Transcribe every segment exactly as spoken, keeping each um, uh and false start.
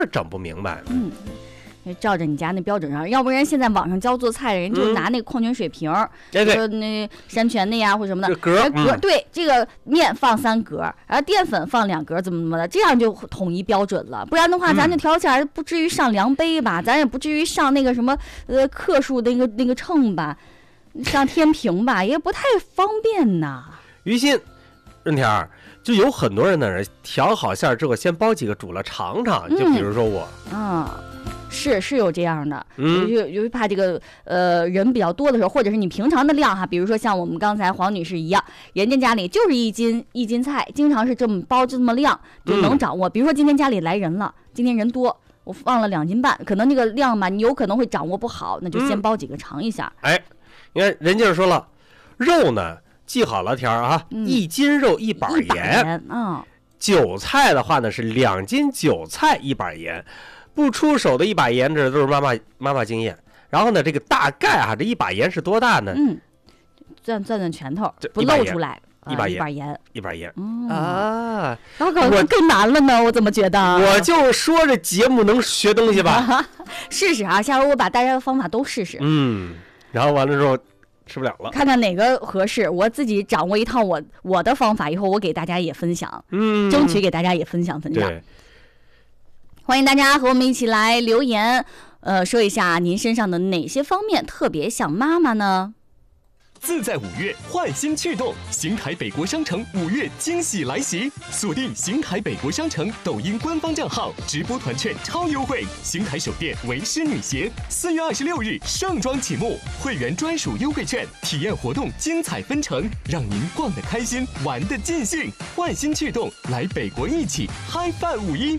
整不明白。 嗯。照着你家那标准上，要不然现在网上教做菜的人就拿那个矿泉水瓶， 嗯、 说那山泉的呀或什么的， 格格、嗯、对，这个面放三格，然后淀粉放两格，怎么怎么的，这样就统一标准了。不然的话，咱就调起来不至于上量杯吧，嗯、咱也不至于上那个什么呃克数那个那个秤吧，上天平吧，也不太方便呐。 于心，润田就有很多人呢，调好馅之后先包几个煮了尝尝，就比如说我， 嗯。嗯是是有这样的， 嗯， 就就怕这个呃人比较多的时候，或者是你平常的量哈，比如说像我们刚才黄女士一样，人家家里就是一斤一斤菜，经常是这么包这么量就能掌握。嗯、比如说今天家里来人了，今天人多，我放了两斤半，可能那个量嘛，你有可能会掌握不好，那就先包几个尝一下。 嗯、哎，你看人家说了，肉呢记好了条啊，嗯、一斤肉一板盐， 嗯， 韭菜的话呢是两斤韭菜一板盐。不出手的一把盐，这都是妈妈妈妈经验。然后呢，这个大概啊，这一把盐是多大呢？ 嗯，攥攥攥拳头，不露出来。 一把盐， 一把盐， 一把盐。 嗯、 啊， 我更难了呢，我怎么觉得？ 我就说这节目能学东西吧？ 试试啊，下回我把大家的方法都试试。 嗯，然后完了之后吃不了了， 看看哪个合适。我自己掌握一套我我的方法，以后我给大家也分享， 嗯， 争取给大家也分享分享。 对。 欢迎大家和我们一起来留言，呃，说一下您身上的哪些方面特别像妈妈呢？ 自在五月，焕新趣动，邢台北国商城五月惊喜来袭！锁定邢台北国商城抖音官方账号，直播团券超优惠。邢台首店为师女鞋，四月二十六日盛装启幕，会员专属优惠券，体验活动精彩纷呈，让您逛得开心，玩得尽兴。焕新趣动，来北国一起嗨饭五一！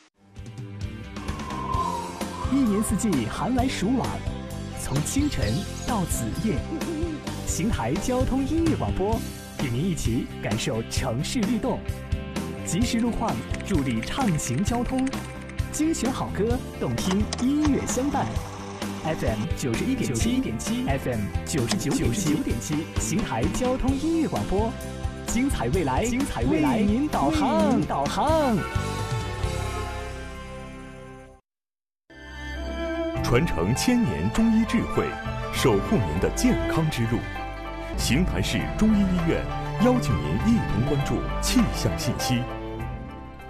一年四季寒来暑往，从清晨到子夜，邢台交通音乐广播与您一起感受城市律动，及时路况助力畅行交通，精选好歌，动听音乐相伴。F M 九十一点七 ，F M 九十九点七，邢台交通音乐广播，精彩未来，精彩未来，为您导航，导航。 传承千年中医智慧，守护您的健康之路。邢台市中医医院邀请您一同关注气象信息。